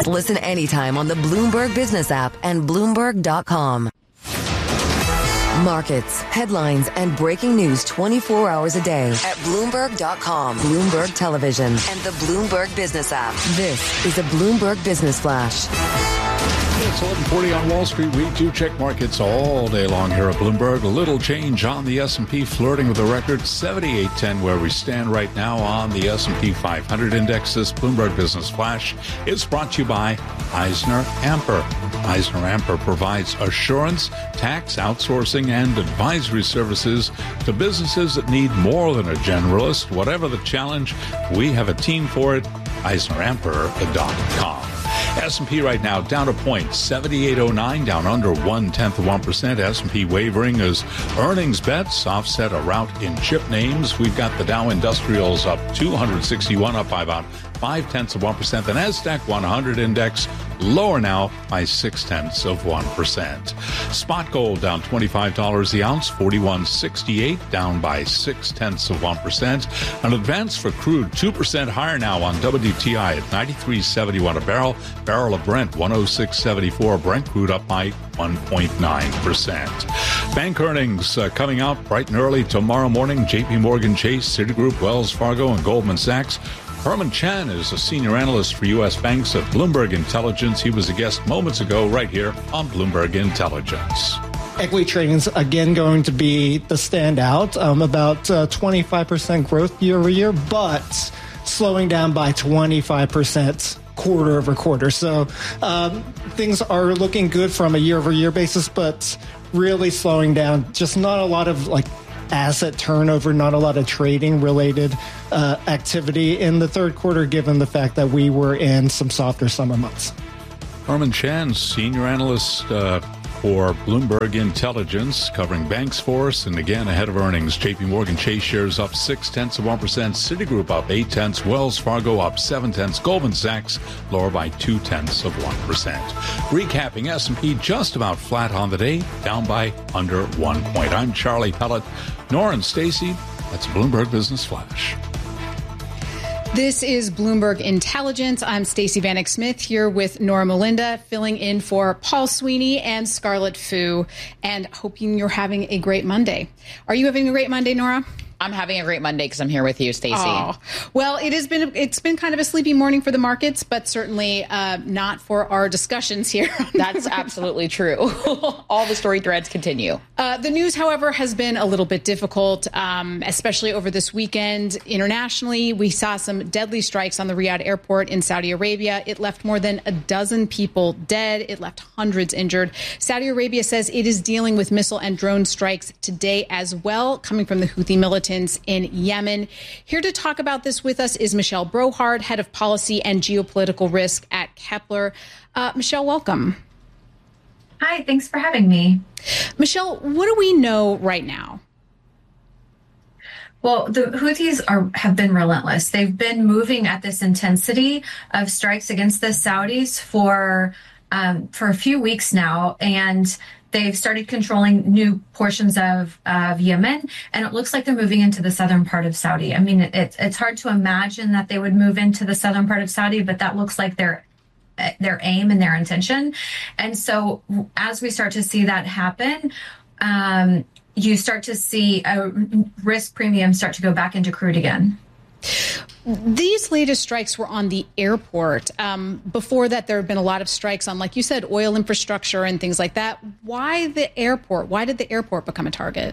Listen anytime on the Bloomberg Business app and Bloomberg.com. Markets, headlines, and breaking news 24 hours a day at Bloomberg.com, Bloomberg Television, and the Bloomberg Business app. This is a Bloomberg Business Flash. It's 11:40 on Wall Street. We do check markets all day long here at Bloomberg. A little change on the S&P, flirting with a record 7810 where we stand right now on the S&P 500 index. This Bloomberg Business Flash is brought to you by EisnerAmper. EisnerAmper provides assurance, tax outsourcing, and advisory services to businesses that need more than a generalist. Whatever the challenge, we have a team for it. EisnerAmper.com. S&P right now down a point, 7809, down under 0.1%. S&P wavering as earnings bets offset a rout in chip names. We've got the Dow Industrials up 261, up by about 0.5%. The NASDAQ 100 index lower now by 0.6%. Spot gold down $25 the ounce, 41.68, down by 0.6%. An advance for crude 2% higher now on WTI at 93.71 a barrel. Barrel of Brent 106.74. Brent crude up by 1.9%. Bank earnings coming out bright and early tomorrow morning. J.P. Morgan Chase, Citigroup, Wells Fargo, and Goldman Sachs. Herman Chan is a senior analyst for U.S. banks at Bloomberg Intelligence. He was a guest moments ago right here on Bloomberg Intelligence. Equity trading is again going to be the standout, about 25% growth year over year, but slowing down by 25% quarter over quarter. So things are looking good from a year over year basis, but really slowing down. Just not a lot of asset turnover, not a lot of trading related activity in the third quarter, given the fact that we were in some softer summer months. Herman Chan, senior analyst for Bloomberg Intelligence, covering banks for us. And again, ahead of earnings, J.P. Morgan Chase shares up 0.6%. Citigroup up 0.8%. Wells Fargo up 0.7%. Goldman Sachs lower by 0.2%. Recapping, S&P just about flat on the day, down by under 1 point. I'm Charlie Pellet. Nora and Stacy, that's Bloomberg Business Flash. This is Bloomberg Intelligence. I'm Stacey Vanek Smith here with Nora Melinda, filling in for Paul Sweeney and Scarlett Fu, and hoping you're having a great Monday. Are you having a great Monday, Nora? I'm having a great Monday because I'm here with you, Stacey. Oh, well, it's been kind of a sleepy morning for the markets, but certainly not for our discussions here. That's absolutely true. All the story threads continue. The news, however, has been a little bit difficult, especially over this weekend. Internationally, we saw some deadly strikes on the Riyadh airport in Saudi Arabia. It left more than a dozen people dead. It left hundreds injured. Saudi Arabia says it is dealing with missile and drone strikes today as well, coming from the Houthi militants in Yemen. Here to talk about this with us is Michelle Brohard, head of policy and geopolitical risk at Kepler. Michelle, welcome. Hi, thanks for having me. Michelle, what do we know right now? Well, the Houthis have been relentless. They've been moving at this intensity of strikes against the Saudis for a few weeks now, and they've started controlling new portions of Yemen, and it looks like they're moving into the southern part of Saudi. I mean, it's hard to imagine that they would move into the southern part of Saudi, but that looks like their aim and their intention. And so as we start to see that happen, you start to see a risk premium start to go back into crude again. These latest strikes were on the airport. Before that, there have been a lot of strikes on, like you said, oil infrastructure and things like that. Why the airport? Why did the airport become a target?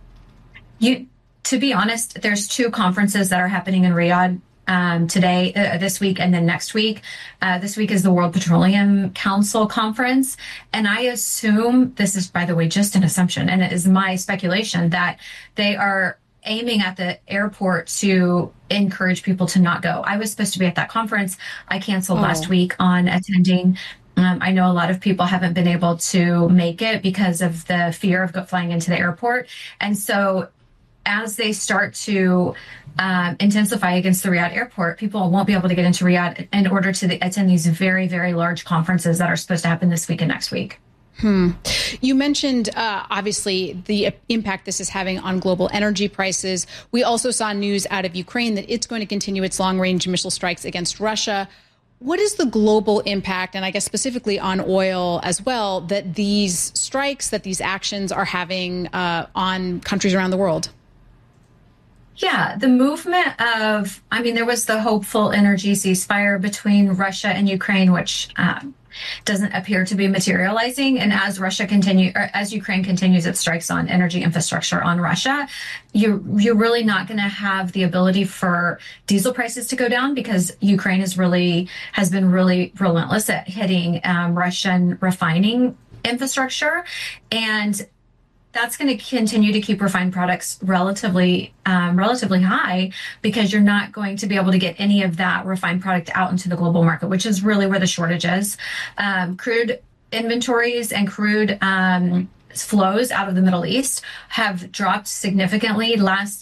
To be honest, there's two conferences that are happening in Riyadh today, this week, and then next week. This week is the World Petroleum Council conference. And I assume, this is, by the way, just an assumption, and it is my speculation, that they are aiming at the airport to encourage people to not go. I was supposed to be at that conference. I canceled last week on attending. I know a lot of people haven't been able to make it because of the fear of flying into the airport. And so as they start to intensify against the Riyadh airport, people won't be able to get into Riyadh in order to attend these very, very large conferences that are supposed to happen this week and next week. You mentioned, obviously, the impact this is having on global energy prices. We also saw news out of Ukraine that it's going to continue its long-range missile strikes against Russia. what is the global impact, and I guess specifically on oil as well, that these strikes, that these actions are having on countries around the world? Yeah, the movement of, there was the hopeful energy ceasefire between Russia and Ukraine, which doesn't appear to be materializing. And as Ukraine continues its strikes on energy infrastructure on Russia, you're really not going to have the ability for diesel prices to go down, because Ukraine has been really relentless at hitting Russian refining infrastructure. And that's going to continue to keep refined products relatively high, because you're not going to be able to get any of that refined product out into the global market, which is really where the shortage is. Crude inventories and crude flows out of the Middle East have dropped significantly.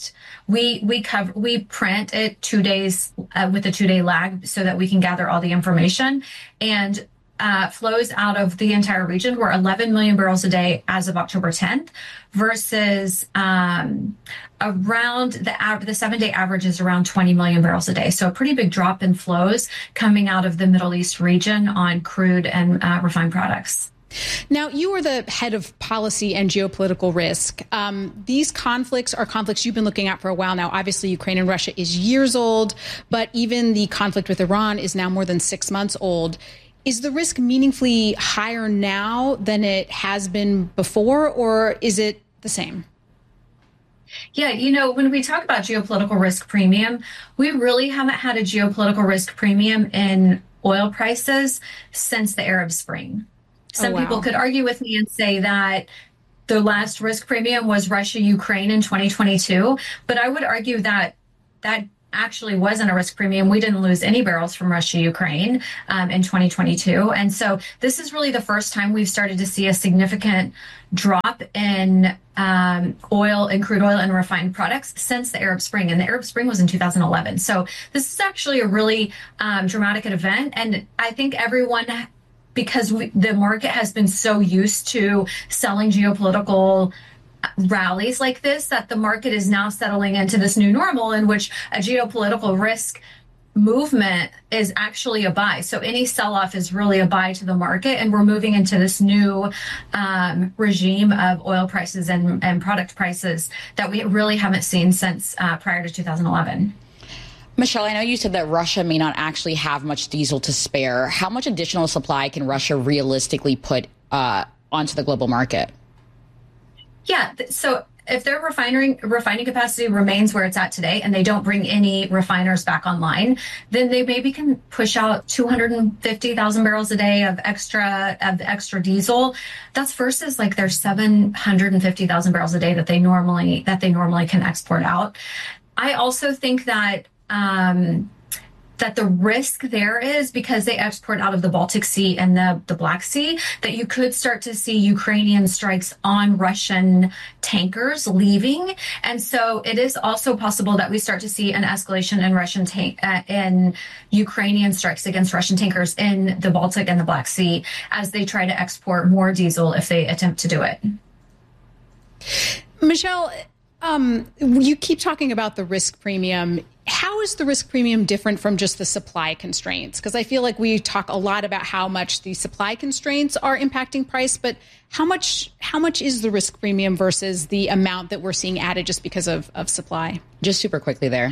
We print it 2 days with a 2-day lag so that we can gather all the information, and flows out of the entire region were 11 million barrels a day as of October 10th, versus around the 7-day average is around 20 million barrels a day. So a pretty big drop in flows coming out of the Middle East region on crude and refined products. Now, you are the head of policy and geopolitical risk. These conflicts are conflicts you've been looking at for a while now. Obviously, Ukraine and Russia is years old, but even the conflict with Iran is now more than 6 months old. Is the risk meaningfully higher now than it has been before, or is it the same? Yeah, when we talk about geopolitical risk premium, we really haven't had a geopolitical risk premium in oil prices since the Arab Spring. Some people could argue with me and say that the last risk premium was Russia-Ukraine in 2022, but I would argue that that actually wasn't a risk premium. We didn't lose any barrels from Russia-Ukraine in 2022. And so this is really the first time we've started to see a significant drop in oil and crude oil and refined products since the Arab Spring. And the Arab Spring was in 2011. So this is actually a really dramatic event. And I think everyone, because the market has been so used to selling geopolitical rallies like this, that the market is now settling into this new normal in which a geopolitical risk movement is actually a buy. So any sell-off is really a buy to the market, and we're moving into this new regime of oil prices and product prices that we really haven't seen since prior to 2011. Michelle, I know you said that Russia may not actually have much diesel to spare. How much additional supply can Russia realistically put onto the global market? Yeah, so if their refining capacity remains where it's at today and they don't bring any refiners back online, then they maybe can push out 250,000 barrels a day of extra diesel. That's versus like their 750,000 barrels a day that they normally can export out. I also think that that the risk there is, because they export out of the Baltic Sea and the Black Sea, that you could start to see Ukrainian strikes on Russian tankers leaving. And so it is also possible that we start to see an escalation in in Ukrainian strikes against Russian tankers in the Baltic and the Black Sea as they try to export more diesel if they attempt to do it. Michelle, you keep talking about the risk premium. How is the risk premium different from just the supply constraints? Because I feel like we talk a lot about how much the supply constraints are impacting price, but how much is the risk premium versus the amount that we're seeing added just because of supply? Just super quickly there.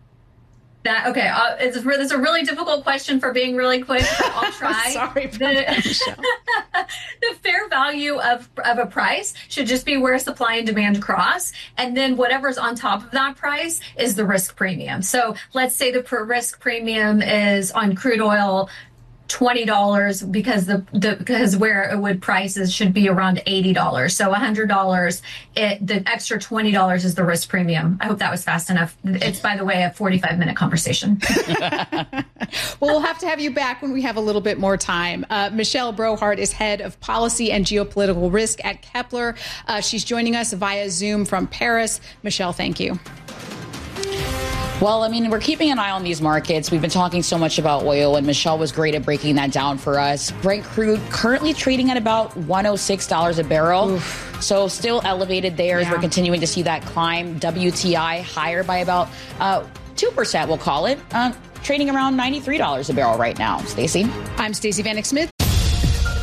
It's a really difficult question for being really quick, but I'll try. Sorry for that, Michelle. The fair value of a price should just be where supply and demand cross, and then whatever's on top of that price is the risk premium. So let's say the risk premium is on crude oil $20 because where it would prices should be around $80. So $100, the extra $20 is the risk premium. I hope that was fast enough. It's, by the way, a 45-minute conversation. Well, we'll have to have you back when we have a little bit more time. Michelle Brohart is head of policy and geopolitical risk at Kepler. She's joining us via Zoom from Paris. Michelle, thank you. Well, I mean, we're keeping an eye on these markets. We've been talking so much about oil, and Michelle was great at breaking that down for us. Brent crude currently trading at about $106 a barrel. Oof. So still elevated there as we're continuing to see that climb. WTI higher by about 2%, we'll call it. trading around $93 a barrel right now. Stacey? I'm Stacey Vanek Smith.